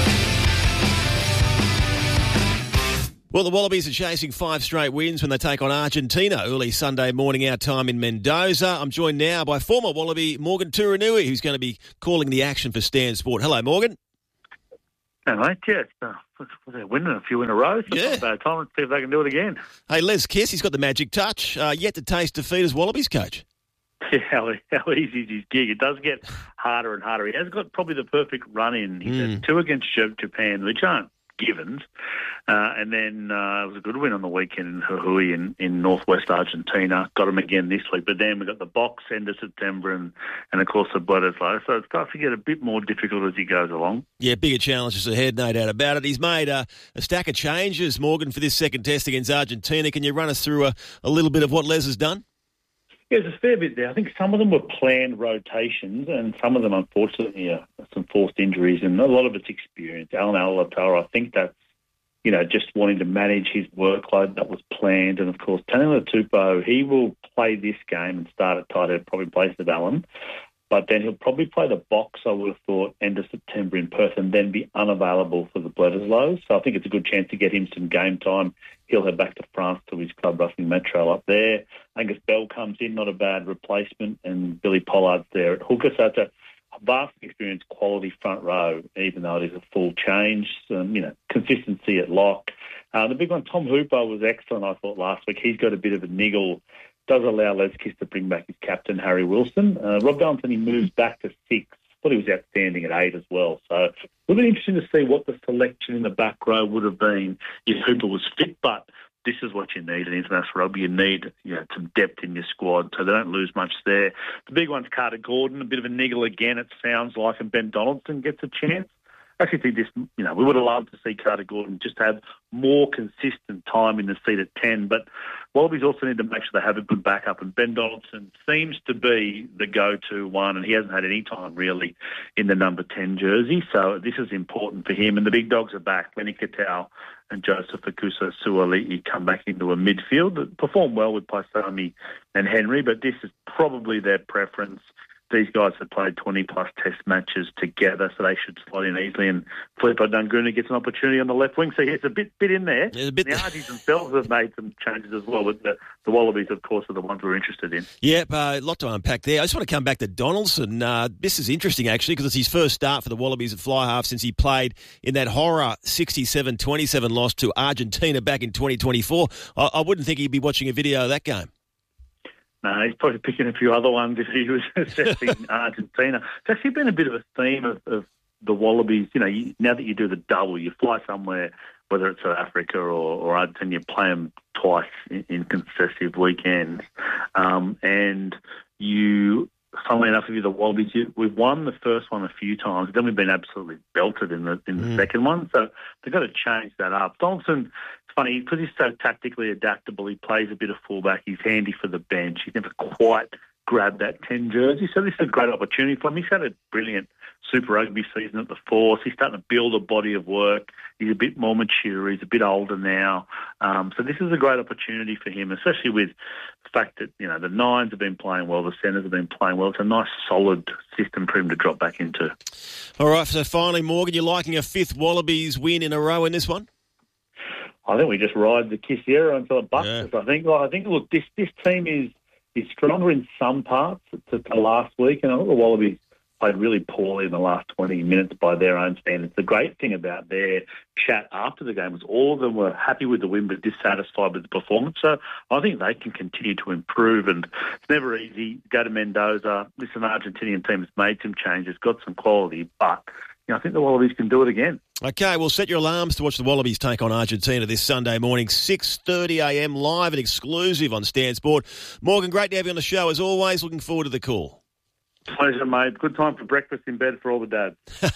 Well, the Wallabies are chasing 5 straight wins when they take on Argentina early Sunday morning our time in Mendoza. I'm joined now by former Wallaby Morgan Turanui, who's going to be calling the action for Stan Sport. Hello, Morgan. Hello, mate. Yes, they're winning a few in a row. So it's not a bad time. Let's see if they can do it again. Hey, Les Kiss, he's got the magic touch. Yet to taste defeat as Wallabies coach. Yeah, how easy is his gig? It does get harder and harder. He has got probably the perfect run-in. He's had 2 against Japan, which aren't givens. And then it was a good win on the weekend in Jujuy in northwest Argentina. Got him again this week. But then we've got the box end of September and of course, the Bledisloe. So it starts to get a bit more difficult as he goes along. Yeah, bigger challenges ahead, no doubt about it. He's made a stack of changes, Morgan, for this second test against Argentina. Can you run us through a little bit of what Les has done? Yeah, there's a fair bit there. I think some of them were planned rotations and some of them, unfortunately, are some forced injuries, and a lot of it's experience. Alan Alatara, I think that's, just wanting to manage his workload that was planned. And, of course, Taniela Tupou, he will play this game and start at tight head, probably place of Allen. But then he'll probably play the box, I would have thought, end of September in Perth and then be unavailable for the Bledisloe. So I think it's a good chance to get him some game time. He'll head back to France to his club, Racing Metro, up there. Angus Bell comes in, not a bad replacement, and Billy Pollard's there at hooker. So it's a vastly experienced quality front row, even though it is a full change. Consistency at lock. The big one, Tom Hooper, was excellent, I thought, last week. He's got a bit of a niggle. Does allow Les Kiss to bring back his captain, Harry Wilson. Rob Valentin, he moves back to 6. Thought he was outstanding at 8 as well. So it'll be interesting to see what the selection in the back row would have been if Hooper was fit. But this is what you need in international rugby. You need some depth in your squad, so they don't lose much there. The big one's Carter Gordon, a bit of a niggle again, it sounds like, and Ben Donaldson gets a chance. I actually think this, we would have loved to see Carter Gordon just have more consistent time in the seat at 10, but Wallabies also need to make sure they have a good backup, and Ben Donaldson seems to be the go-to one, and he hasn't had any time really in the number 10 jersey, so this is important for him. And the big dogs are back. Lenny Katau and Joseph Akusa Suoli'i come back into a midfield that perform well with Paisami and Henry, but this is probably their preference. These guys have played 20-plus test matches together, so they should slot in easily. And Filippo Danguna gets an opportunity on the left wing, so it's a bit in there. The Argies themselves have made some changes as well, but the Wallabies, of course, are the ones we're interested in. Yep, a lot to unpack there. I just want to come back to Donaldson. This is interesting, actually, because it's his first start for the Wallabies at fly half since he played in that horror 67-27 loss to Argentina back in 2024. I wouldn't think he'd be watching a video of that game. No, he's probably picking a few other ones if he was assessing Argentina. It's actually been a bit of a theme of the Wallabies. Now that you do the double, you fly somewhere, whether it's South Africa or Argentina, you play them twice in successive weekends. And you, funnily enough, if you're the Wallabies, we've won the first one a few times. Then we've been absolutely belted in the second one. So they've got to change that up. Donaldson, funny, because he's so tactically adaptable, he plays a bit of fullback, he's handy for the bench. He's never quite grabbed that 10 jersey, so this is a great opportunity for him. He's had a brilliant Super Rugby season at the Force. He's starting to build a body of work. He's a bit more mature. He's a bit older now. So this is a great opportunity for him, especially with the fact that, the nines have been playing well, the centres have been playing well. It's a nice, solid system for him to drop back into. All right, so finally, Morgan, you're liking a 5th Wallabies win in a row in this one? I think we just ride the Kiss era until it busts us. I think, look, this team is stronger in some parts to last week, and I think the Wallabies played really poorly in the last 20 minutes by their own standards. The great thing about their chat after the game was all of them were happy with the win but dissatisfied with the performance. So I think they can continue to improve, and it's never easy. Go to Mendoza. Listen, the Argentinian team has made some changes, got some quality, but I think the Wallabies can do it again. Okay, well, set your alarms to watch the Wallabies take on Argentina this Sunday morning, 6:30am, live and exclusive on Stan Sport. Morgan, great to have you on the show as always. Looking forward to the call. Pleasure, mate. Good time for breakfast in bed for all the dads.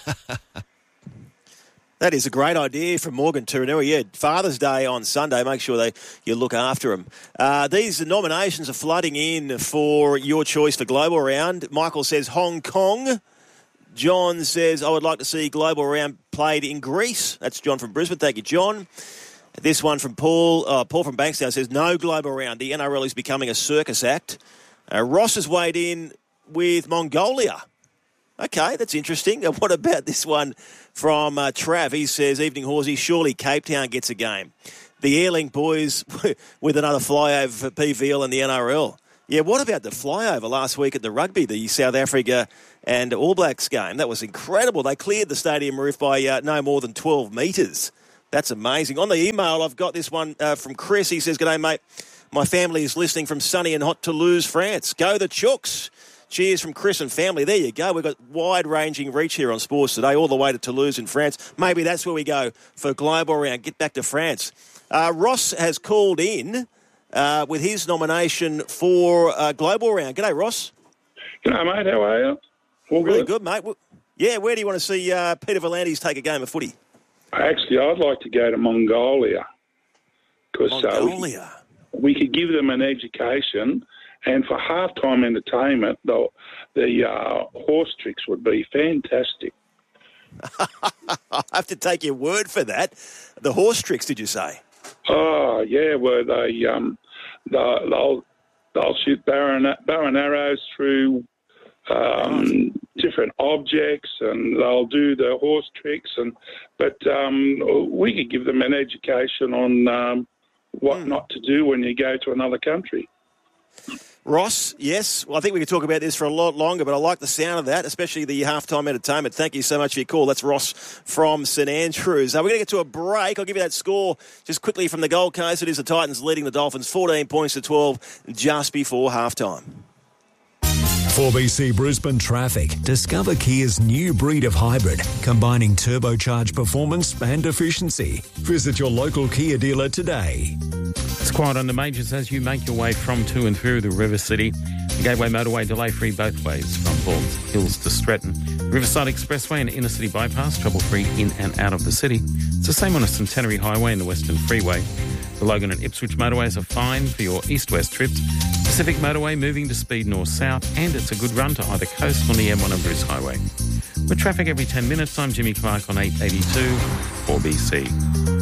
That is a great idea from Morgan Turinelli. Yeah, Father's Day on Sunday. Make sure you look after them. These nominations are flooding in for your choice for Global Round. Michael says Hong Kong. John says, I would like to see Global Round played in Greece. That's John from Brisbane. Thank you, John. This one from Paul. Paul from Bankstown says, no Global Round. The NRL is becoming a circus act. Ross has weighed in with Mongolia. Okay, that's interesting. What about this one from Trav? He says, evening Horsey, surely Cape Town gets a game. The Airlink boys with another flyover for PVL and the NRL. Yeah, what about the flyover last week at the rugby, the South Africa and All Blacks game? That was incredible. They cleared the stadium roof by no more than 12 metres. That's amazing. On the email, I've got this one from Chris. He says, g'day, mate. My family is listening from sunny and hot Toulouse, France. Go the Chooks. Cheers from Chris and family. There you go. We've got wide-ranging reach here on sports today, all the way to Toulouse in France. Maybe that's where we go for Global Round. Get back to France. Ross has called in with his nomination for Global Round. G'day, Ross. G'day, mate. How are you? All really good, mate. Yeah, where do you want to see Peter Volandis take a game of footy? Actually, I'd like to go to Mongolia. Mongolia? We could give them an education, and for halftime entertainment, the horse tricks would be fantastic. I have to take your word for that. The horse tricks, did you say? Oh, yeah, where they'll shoot bow and arrows through different objects, and they'll do the horse tricks. But we could give them an education on what not to do when you go to another country. Ross, yes. Well, I think we could talk about this for a lot longer, but I like the sound of that, especially the halftime entertainment. Thank you so much for your call. That's Ross from St Andrews. We're going to get to a break. I'll give you that score just quickly from the Gold Coast. It is the Titans leading the Dolphins 14 points to 12 just before halftime. 4BC Brisbane traffic. Discover Kia's new breed of hybrid, combining turbocharged performance and efficiency. Visit your local Kia dealer today. It's quiet on the majors as you make your way from, to and through the River City. The Gateway Motorway delay-free both ways from Bald Hills to Stratton. Riverside Expressway and Inner City Bypass, trouble-free in and out of the city. It's the same on the Centenary Highway and the Western Freeway. The Logan and Ipswich motorways are fine for your east-west trips. Pacific Motorway moving to speed north-south, and it's a good run to either coast on the M1 and Bruce Highway. With traffic every 10 minutes, I'm Jimmy Clark on 882 4BC.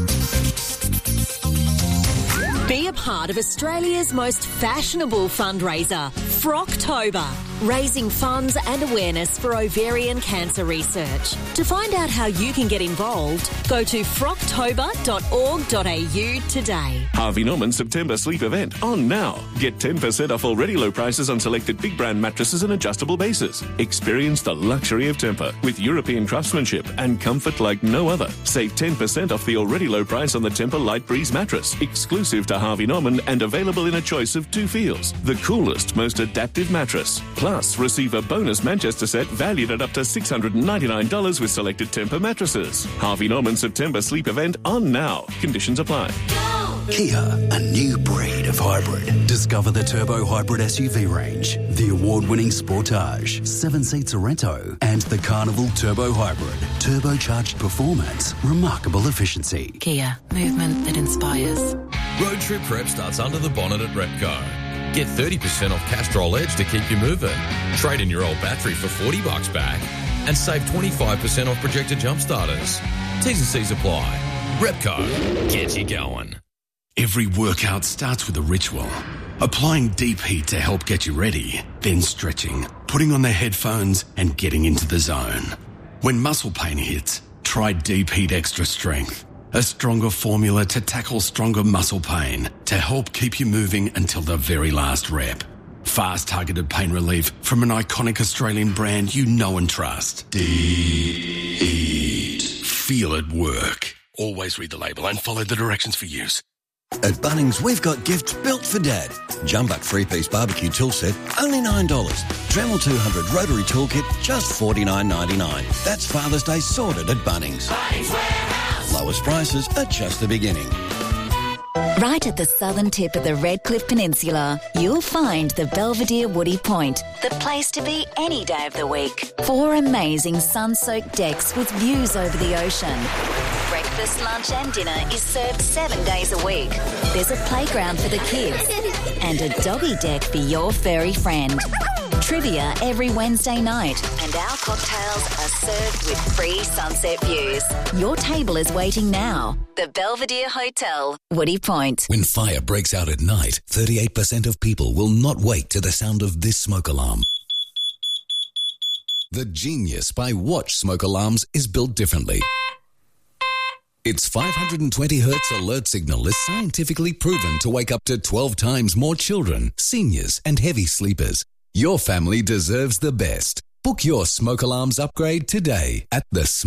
Be a part of Australia's most fashionable fundraiser, Frocktober, raising funds and awareness for ovarian cancer research. To find out how you can get involved, go to frocktober.org.au today. Harvey Norman September sleep event on now. Get 10% off already low prices on selected big brand mattresses and adjustable bases. Experience the luxury of Tempur with European craftsmanship and comfort like no other. Save 10% off the already low price on the Tempur Light Breeze mattress, exclusive to Harvey Norman and available in a choice of 2 feels. The coolest, most adaptive mattress. Plus, receive a bonus Manchester set valued at up to $699 with selected Tempur mattresses. Harvey Norman September sleep event on now. Conditions apply. Kia, a new breed of hybrid. Discover the turbo hybrid SUV range, the award-winning Sportage, 7-seat Sorento, and the Carnival Turbo Hybrid. Turbocharged performance, remarkable efficiency. Kia, movement that inspires. Road trip prep starts under the bonnet at Repco. Get 30% off Castrol Edge to keep you moving. Trade in your old battery for $40 back and save 25% off projector jump starters. T's and C's apply. Repco, get you going. Every workout starts with a ritual. Applying deep heat to help get you ready, then stretching, putting on the headphones and getting into the zone. When muscle pain hits, try Deep Heat Extra Strength. A stronger formula to tackle stronger muscle pain to help keep you moving until the very last rep. Fast, targeted pain relief from an iconic Australian brand you know and trust. Deed. Feel it work. Always read the label and follow the directions for use. At Bunnings, we've got gifts built for Dad. Jumbuck 3-piece barbecue tool set, only $9. Dremel 200 rotary toolkit, just $49.99. That's Father's Day sorted at Bunnings. Bunnings Warehouse. Lowest prices are just the beginning. Right at the southern tip of the Redcliffe Peninsula, you'll find the Belvedere Woody Point, the place to be any day of the week. 4 amazing sun-soaked decks with views over the ocean. Breakfast, lunch and dinner is served 7 days a week. There's a playground for the kids and a doggy deck for your furry friend. Trivia every Wednesday night, and our cocktails are served with free sunset views. Your table is waiting now. The Belvedere Hotel, Woody Point. When fire breaks out at night, 38% of people will not wake to the sound of this smoke alarm. The genius by Watch smoke alarms is built differently. Its 520 Hz alert signal is scientifically proven to wake up to 12 times more children, seniors and heavy sleepers. Your family deserves the best. Book your smoke alarms upgrade today at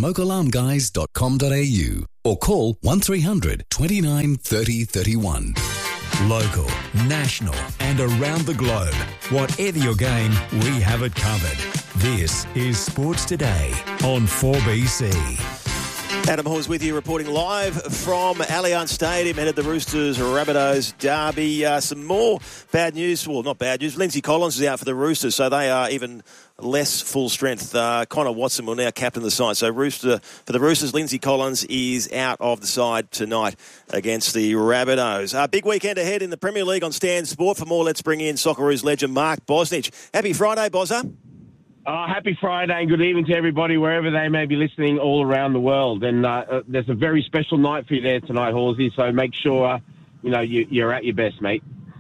thesmokealarmguys.com.au or call 1300 29 30 31. Local, national and around the globe. Whatever your game, we have it covered. This is Sports Today on 4BC. Adam Hawes with you, reporting live from Allianz Stadium ahead of the Roosters-Rabbitohs derby. Some more bad news. Well, not bad news. Lindsay Collins is out for the Roosters, so they are even less full strength. Connor Watson will now captain the side. So for the Roosters, Lindsay Collins is out of the side tonight against the Rabbitohs. Big weekend ahead in the Premier League on Stan Sport. For more, let's bring in Socceroos legend Mark Bosnich. Happy Friday, Bozza. Happy Friday and good evening to everybody wherever they may be listening all around the world. And there's a very special night for you there tonight, Horsey, so make sure you're at your best, mate.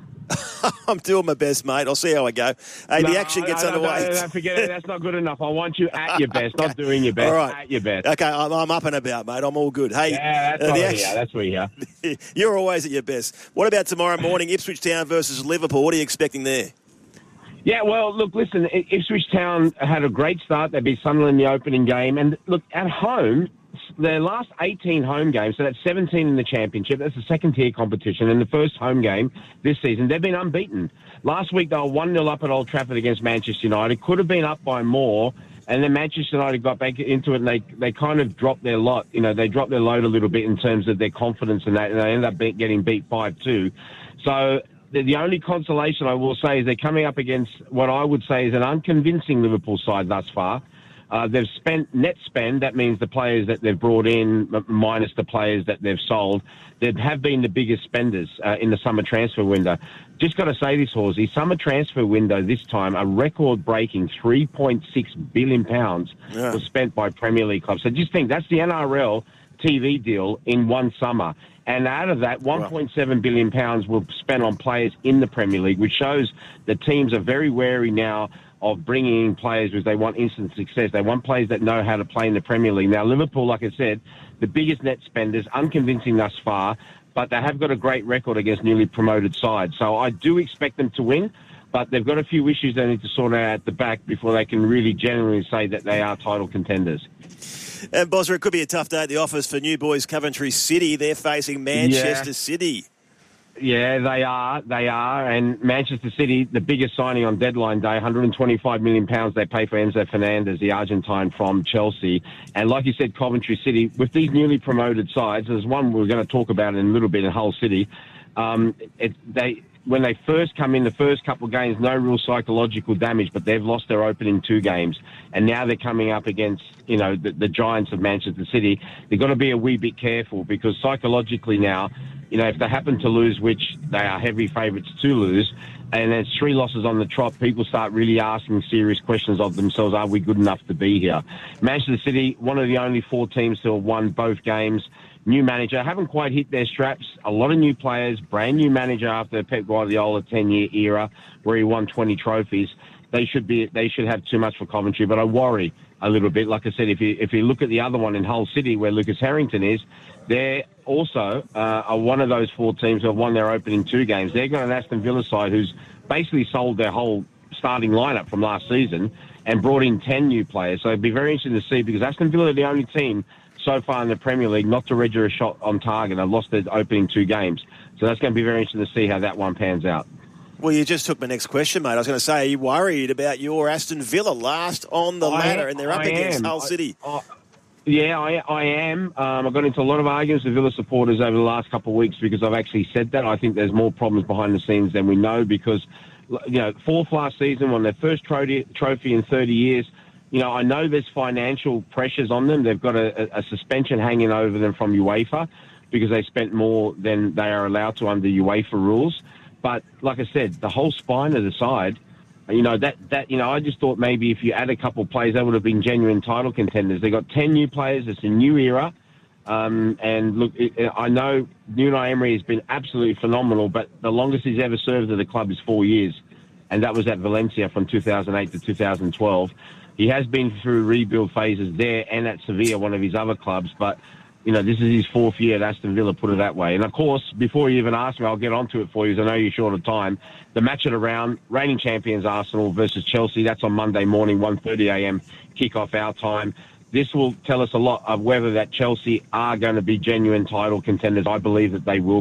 I'm doing my best, mate. I'll see how I go. Hey, the action gets underway. No, forget it. That's not good enough. I want you at your best, not doing your best. All right. At your best. Okay, I'm up and about, mate. I'm all good. Hey, yeah, that's where you are. You're always at your best. What about tomorrow morning, Ipswich Town versus Liverpool? What are you expecting there? Yeah, well, look, listen, Ipswich Town had a great start. They beat Sunderland in the opening game. And, look, at home, their last 18 home games, so that's 17 in the championship, that's a second-tier competition, and the first home game this season, they've been unbeaten. Last week, they were 1-0 up at Old Trafford against Manchester United. Could have been up by more, and then Manchester United got back into it, and they kind of dropped their lot. They dropped their load a little bit in terms of their confidence in that, and they ended up getting beat 5-2. So the only consolation I will say is they're coming up against what I would say is an unconvincing Liverpool side thus far. They've spent net spend. That means the players that they've brought in minus the players that they've sold. They have been the biggest spenders in the summer transfer window. Just got to say this, Horsey, summer transfer window this time, a record-breaking £3.6 billion was spent by Premier League clubs. So just think, that's the NRL TV deal in one summer. And out of that, £1.7 billion were spent on players in the Premier League, which shows that teams are very wary now of bringing in players because they want instant success. They want players that know how to play in the Premier League. Now, Liverpool, like I said, the biggest net spenders, unconvincing thus far, but they have got a great record against newly promoted sides. So I do expect them to win, but they've got a few issues they need to sort out at the back before they can really genuinely say that they are title contenders. And, Bozza, it could be a tough day at the office for New Boys Coventry City. They're facing Manchester City. Yeah, they are. And Manchester City, the biggest signing on deadline day, £125 million they pay for Enzo Fernandez, the Argentine from Chelsea. And like you said, Coventry City, with these newly promoted sides, there's one we're going to talk about in a little bit in Hull City. When they first come in, the first couple of games, no real psychological damage, but they've lost their opening 2 games. And now they're coming up against, the giants of Manchester City. They've got to be a wee bit careful because psychologically now, if they happen to lose, which they are heavy favourites to lose, and there's 3 losses on the trot, people start really asking serious questions of themselves. Are we good enough to be here? Manchester City, one of the only 4 teams to have won both games. New manager, haven't quite hit their straps. A lot of new players, brand new manager after Pep Guardiola 10-year era where he won 20 trophies. They should have too much for Coventry, but I worry a little bit. Like I said, if you look at the other one in Hull City, where Lucas Harrington is, they're also are one of those 4 teams who have won their opening 2 games. They've got an Aston Villa side who's basically sold their whole starting lineup from last season and brought in 10 new players. So it'd be very interesting to see, because Aston Villa are the only team so far in the Premier League not to register a shot on target. They've lost their opening 2 games. So that's going to be very interesting to see how that one pans out. Well, you just took my next question, mate. I was going to say, are you worried about your Aston Villa last on the ladder, and they're up against Hull City? Yeah, I am. I got into a lot of arguments with Villa supporters over the last couple of weeks because I've actually said that. I think there's more problems behind the scenes than we know, because, 4th last season, won their first trophy in 30 years. I know there's financial pressures on them. They've got a suspension hanging over them from UEFA because they spent more than they are allowed to under UEFA rules. But like I said, the whole spine of the side, I just thought maybe if you add a couple of players, they would have been genuine title contenders. They got 10 new players. It's a new era. And look, I know Unai Emery has been absolutely phenomenal, but the longest he's ever served at the club is 4 years. And that was at Valencia from 2008 to 2012. He has been through rebuild phases there and at Sevilla, one of his other clubs. But, this is his 4th year at Aston Villa, put it that way. And, of course, before you even ask me, I'll get onto it for you, because I know you're short of time. The match of the round, reigning champions Arsenal versus Chelsea. That's on Monday morning, 1:30 a.m. kickoff our time. This will tell us a lot of whether that Chelsea are going to be genuine title contenders. I believe that they will